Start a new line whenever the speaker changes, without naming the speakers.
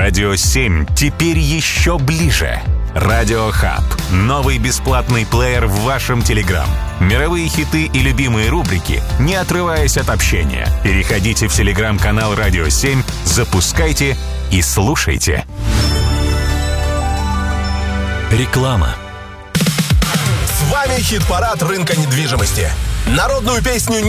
Радио 7 теперь еще ближе. Радио Хаб. Новый бесплатный плеер в вашем Телеграм. Мировые хиты и любимые рубрики, не отрываясь от общения. Переходите в Телеграм-канал Радио 7, запускайте и слушайте.
Реклама.
С вами хит-парад рынка недвижимости. Народную песню